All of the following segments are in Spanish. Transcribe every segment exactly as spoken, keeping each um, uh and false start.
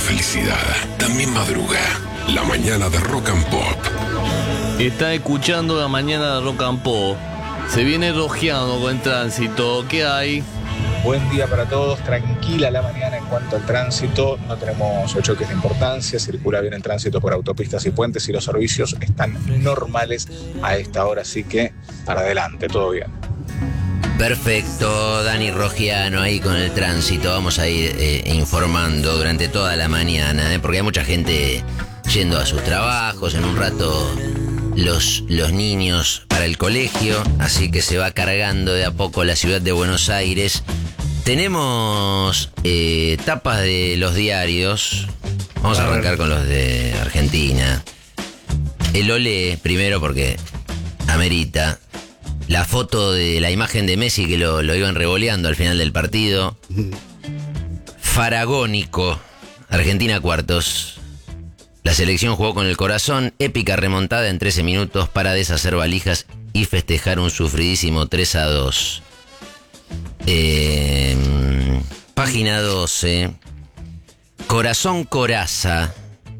felicidad también madruga. La mañana de Rock and Pop. Está escuchando La mañana de Rock and Pop. Se viene rojeando con el tránsito. ¿Qué hay? Buen día para todos, tranquila la mañana en cuanto al tránsito, no tenemos choques de importancia, circula bien el tránsito por autopistas y puentes y los servicios están normales a esta hora, así que para adelante, todo bien. Perfecto, Dani Rogiano ahí con el tránsito, vamos a ir eh, informando durante toda la mañana, eh, porque hay mucha gente yendo a sus trabajos, en un rato los, los niños para el colegio, así que se va cargando de a poco la ciudad de Buenos Aires. Tenemos eh, tapas de los diarios. Vamos a arrancar con los de Argentina. El Olé, primero porque amerita. La foto de la imagen de Messi que lo, lo iban revoleando al final del partido. Faragónico. Argentina cuartos. La selección jugó con el corazón. Épica remontada en trece minutos para deshacer valijas y festejar un sufridísimo tres a dos. Eh, página doce. Corazón Coraza.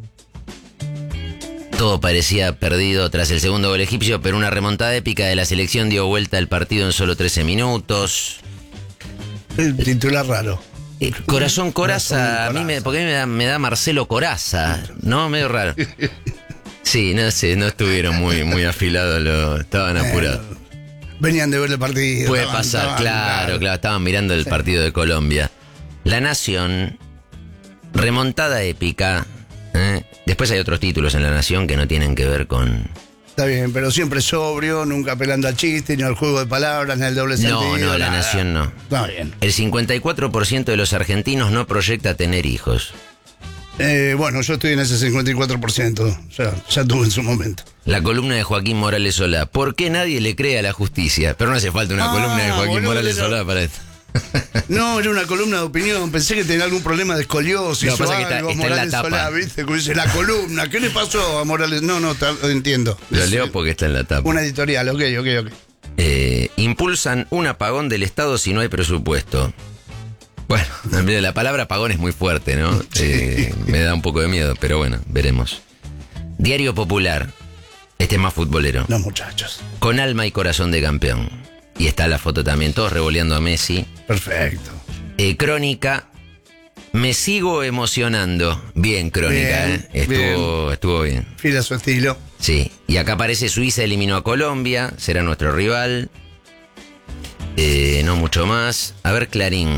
Todo parecía perdido tras el segundo gol egipcio, pero una remontada épica de la selección dio vuelta al partido en solo trece minutos. El titular raro. Eh, Corazón Coraza, a mí me, porque a mí me da, me da Marcelo Coraza, ¿no? Medio raro. Sí, no sé, no estuvieron muy, muy afilados, lo, estaban apurados. Eh, venían de ver el partido. Puede estaban, pasar, estaban, claro, claro, claro, estaban mirando el sí. partido de Colombia. La Nación, remontada épica. ¿eh? Después hay otros títulos en La Nación que no tienen que ver con... Está bien, pero siempre sobrio, nunca apelando al chiste, ni al juego de palabras, ni al doble sentido. No, no, La nada. Nación no. Está bien. El cincuenta y cuatro por ciento de los argentinos no proyecta tener hijos. Eh, bueno, yo estoy en ese cincuenta y cuatro por ciento, o sea, ya tuve en su momento. La columna de Joaquín Morales Solá. ¿Por qué nadie le cree a la justicia? Pero no hace falta una ah, columna de Joaquín boludo, Morales no. Solá para esto. No, era una columna de opinión. Pensé que tenía algún problema de escoliosis no, o pasa algo. que está, está Morales en la tapa. Solá, ¿viste? Que dice la columna. ¿Qué le pasó a Morales? No, no, ta, entiendo. Lo leo porque está en la tapa. Una editorial, ok, ok, ok. Eh, impulsan un apagón del Estado si no hay presupuesto. Bueno, la palabra apagón es muy fuerte, ¿no? Sí. Eh, me da un poco de miedo, pero bueno, veremos. Diario Popular. Este es más futbolero. Los muchachos. Con alma y corazón de campeón. Y está la foto también, todos revoleando a Messi. Perfecto. Eh, Crónica. Me sigo emocionando. Bien, Crónica, bien, ¿eh? Estuvo bien. Estuvo bien. Fiel a su estilo. Sí. Y acá aparece Suiza eliminó a Colombia. Será nuestro rival. Eh, no mucho más. A ver, Clarín.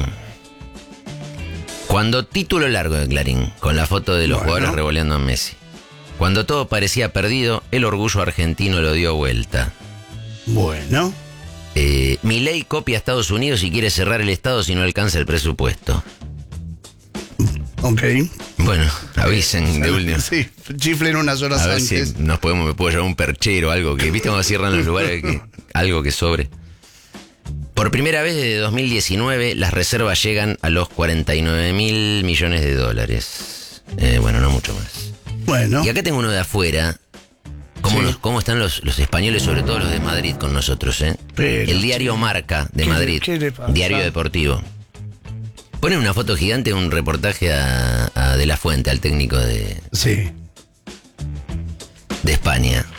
Cuando título largo de Clarín, con la foto de los bueno. jugadores revoleando a Messi. Cuando todo parecía perdido, el orgullo argentino lo dio vuelta. Bueno. Eh, Milei copia a Estados Unidos y quiere cerrar el Estado si no alcanza el presupuesto. Ok. Bueno, avisen de último. Sí, chiflen unas horas a ver antes. Si nos podemos, me puedo llevar un perchero, algo que, ¿viste cómo cierran los lugares? Que, algo que sobre. Por primera vez desde dos mil diecinueve, las reservas llegan a los cuarenta y nueve mil millones de dólares. Eh, bueno, no mucho más. Bueno. Y acá tengo uno de afuera. ¿Cómo, sí. nos, cómo están los, los españoles, sobre todo los de Madrid, con nosotros? ¿eh? Pero, el diario Marca de ¿qué, Madrid, ¿qué le pasa? Diario Deportivo. Ponen una foto gigante, un reportaje a, a De La Fuente, al técnico de, sí. de España.